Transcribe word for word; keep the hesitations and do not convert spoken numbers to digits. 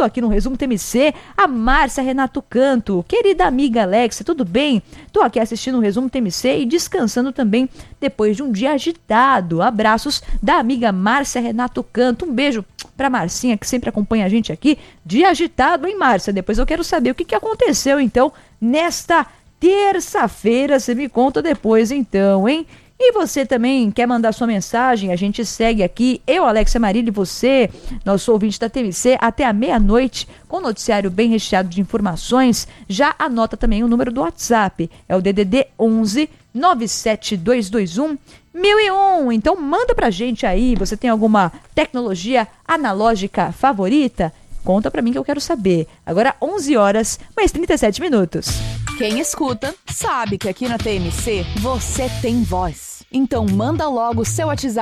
tô aqui no Resumo T M C, a Márcia Renato Canto, querida amiga Alexa, tudo bem? Tô aqui assistindo o Resumo T M C e descansando também depois de um dia agitado. Abraços da amiga Márcia Renato Canto. Um beijo pra Marcinha, que sempre acompanha a gente aqui. Dia agitado, hein, Márcia? Depois eu quero saber o que, que aconteceu, então, nesta terça-feira. Você me conta depois, então, hein? E você também quer mandar sua mensagem? A gente segue aqui, eu, Alexa Marília, e você, nosso ouvinte da T M C, até a meia-noite, com um noticiário bem recheado de informações. Já anota também o número do WhatsApp, é o D D D onze, nove sete dois dois um, mil e um. Então manda pra gente aí, você tem alguma tecnologia analógica favorita? Conta pra mim que eu quero saber. Agora onze horas, mais trinta e sete minutos. Quem escuta sabe que aqui na T M C você tem voz. Então manda logo o seu WhatsApp